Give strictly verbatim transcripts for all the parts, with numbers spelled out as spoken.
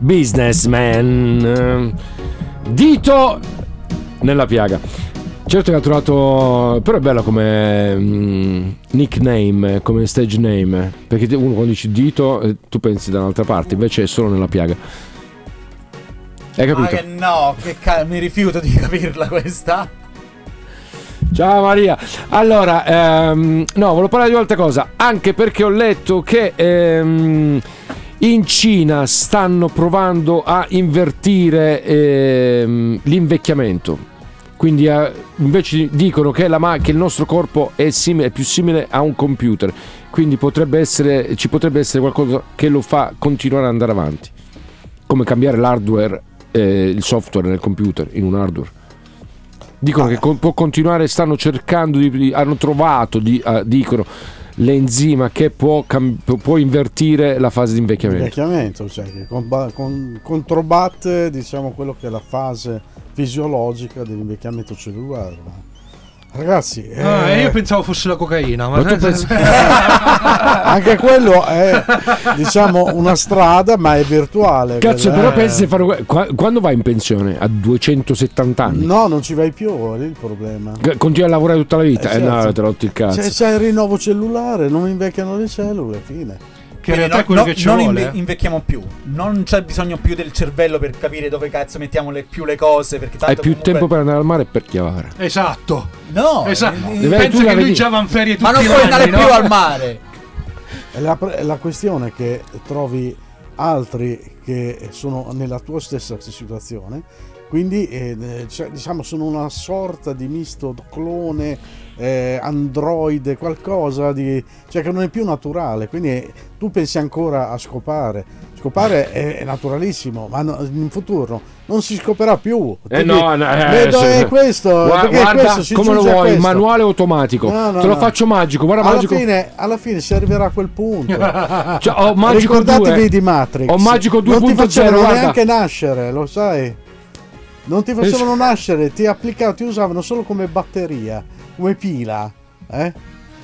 Businessman. Dito nella piaga. Certo che ha trovato, però è bella come mm, nickname, come stage name, perché uno quando dici dito tu pensi da un'altra parte, invece è solo nella piaga. Hai capito? Ma che no, che ca- mi rifiuto di capirla questa. Ciao Maria. Allora, ehm, no, volevo parlare di un'altra cosa, anche perché ho letto che ehm, in Cina stanno provando a invertire ehm, l'invecchiamento. Quindi eh, invece dicono che, la ma- che il nostro corpo è, simile, è più simile a un computer. Quindi potrebbe essere, ci potrebbe essere qualcosa che lo fa continuare ad andare avanti. Come cambiare l'hardware, eh, il software nel computer in un hardware. Dicono ah. che con- può continuare, stanno cercando di, hanno trovato di, uh, dicono l'enzima che può, cam- può invertire la fase di invecchiamento. Invecchiamento, cioè che con- con- controbatte, diciamo, quello che è la fase fisiologica dell'invecchiamento cellulare. Ragazzi, eh... ah, io pensavo fosse la cocaina, ma, ma tu pensi... anche quello è, diciamo, una strada, ma è virtuale. Cazzo, quella, però eh... pensi di fare... Quando vai in pensione? A duecentosettanta anni? No, non ci vai più, è lì il problema. Continui a lavorare tutta la vita? Eh, eh certo. no, te rotto il cazzo. C'è, c'è il rinnovo cellulare, non invecchiano le cellule, fine. Che in realtà è quello no, che ci non vuole. inve- invecchiamo più. Non c'è bisogno più del cervello per capire dove cazzo mettiamo le, più le cose. Perché tanto hai più comunque... tempo per andare al mare e per chiavare. Esatto. No, esatto. eh, Penso che lui già va in ferie tutti ma non gli puoi anni, andare no? più al mare. È la, è la questione che trovi altri che sono nella tua stessa situazione, quindi eh, cioè, diciamo sono una sorta di misto clone, eh, androide, qualcosa di, cioè che non è più naturale, quindi eh, tu pensi ancora a scopare. Scopare è, è naturalissimo, ma no, in futuro non si scoperà più. Eh no, no, eh, vedo sì. è questo, guarda, guarda questo come lo vuoi, manuale automatico. No, no, te lo no. faccio magico, guarda alla magico. Fine, alla fine si arriverà a quel punto. Cioè, ho magico ricordatevi due. di Matrix. Ho magico due non ti punto zero, facevano guarda. neanche nascere, lo sai. Non ti facevano nascere, ti applicavano, ti usavano solo come batteria, come pila, eh?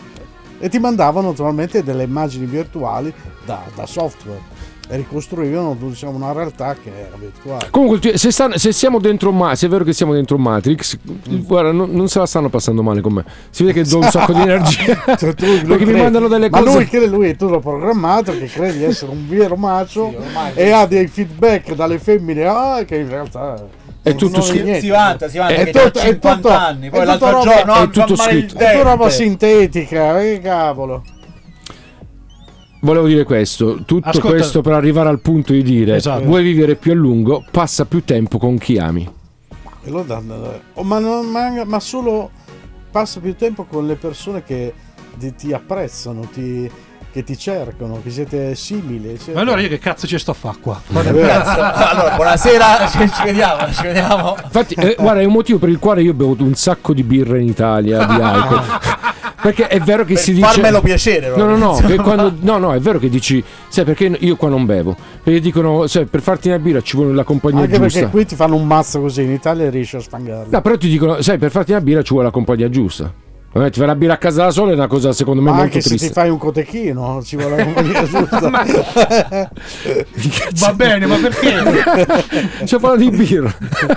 E ti mandavano naturalmente delle immagini virtuali da, da software e ricostruivano, diciamo, una realtà che era virtuale. Comunque, se, stanno, se siamo dentro ma- se è vero che siamo dentro Matrix, mm. guarda, non, non se la stanno passando male con me. Si vede che do un sacco di energia. Cioè, tu, perché credi, mi mandano delle ma cose. lui che lui tu l'ho programmato che credi di essere un vero macio, sì, e ha dei feedback dalle femmine, ah, che in realtà è tutto scritto. Si vanta, si vanta è che tutto, c'ha cinquanta è tutto, anni, poi è l'altro roba, giorno è tutto scritto. È tutta roba sintetica, che cavolo. Volevo dire questo, tutto Ascolta, questo per arrivare al punto di dire esatto. vuoi vivere più a lungo, passa più tempo con chi ami. Ma, oh, ma, non, ma, ma solo passa più tempo con le persone che ti, ti apprezzano, ti, che ti cercano, che siete simili. Eccetera. Ma allora io che cazzo ci sto a fare qua? Allora, buonasera, ci, ci vediamo, ci vediamo. Infatti, eh, guarda, è un motivo per il quale io ho bevuto un sacco di birra in Italia, di alcol. Perché è vero che per si dice farmelo piacere, no no no, che quando, no no è vero che dici, sai perché io qua non bevo, perché dicono, sai, per farti una birra ci vuole la compagnia anche giusta, perché qui ti fanno un mazzo così, in Italia riesci a sfangarlo. No, però ti dicono, sai, per farti una birra ci vuole la compagnia giusta. Vabbè, ti fai la birra a casa da sola è una cosa secondo me ma molto anche triste. se ti fai un cotechino ci vuole la compagnia giusta. ma... va bene, ma perché? C'è parla di birra.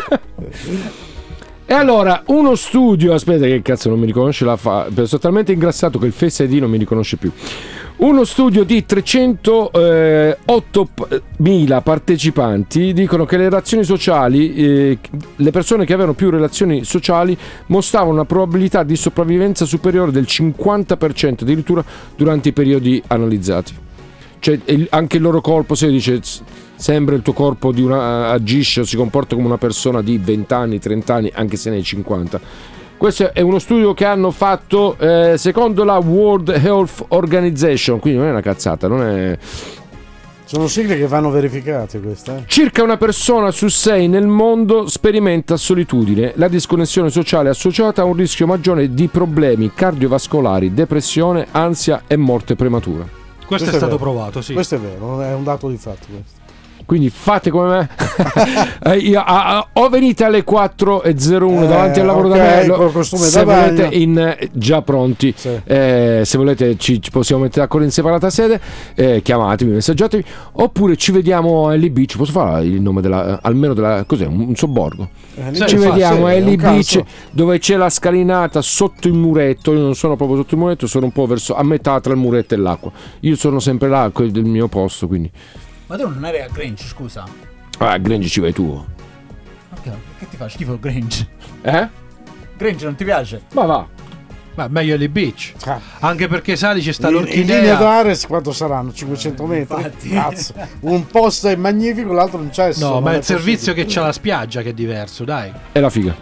E allora, uno studio, aspetta che cazzo non mi riconosce la fa, sono talmente ingrassato che il Face I D non mi riconosce più. Uno studio di trecentoottomila partecipanti dicono che le relazioni sociali, eh, le persone che avevano più relazioni sociali mostravano una probabilità di sopravvivenza superiore del cinquanta per cento addirittura durante i periodi analizzati. Cioè anche il loro corpo, se dice sembra il tuo corpo di una, agisce o si comporta come una persona di venti anni, trenta anni, anche se ne hai cinquanta. Questo è uno studio che hanno fatto eh, secondo la World Health Organization, quindi non è una cazzata, non è... Sono sigle che vanno verificate queste. Eh? Circa una persona su sei nel mondo sperimenta solitudine, la disconnessione sociale è associata a un rischio maggiore di problemi cardiovascolari, depressione, ansia e morte prematura. Questo, questo è, è stato provato, sì. Questo è vero, è un dato di fatto questo. quindi fate come me. eh, io, a, a, o venite alle quattro e zero uno Eh, davanti al lavoro ok, da me, lo- col costume se da volete bagno. in eh, già pronti. Sì. Eh, se volete ci, ci possiamo mettere d'accordo in separata sede, eh, chiamatemi, messaggiatemi, oppure ci vediamo a Ellie Beach. Posso fare il nome della, almeno della, cos'è, un, un sobborgo? Eh, Sì, Ci infatti, vediamo a sì, è Ellie un Beach, cazzo. dove c'è la scalinata sotto il muretto. Io non sono proprio sotto il muretto, sono un po' verso a metà tra il muretto e l'acqua. Io sono sempre là, quel del mio posto, quindi Ma tu non eri a Grange, scusa. ah, Grange ci vai tu. Ok, che ti fa schifo Grange? Eh? Grange non ti piace? Ma va. Ma meglio le beach. Ah. Anche perché sai c'è sta In, in linea l'orchidea. d'Ares quanto saranno? cinquecento metri? Infatti. Cazzo. Un posto è magnifico, l'altro non c'è. No, ma è il servizio che c'ha la spiaggia che è diverso, dai. È la figa.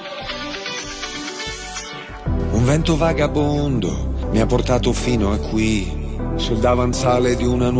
Un vento vagabondo mi ha portato fino a qui, sul davanzale di una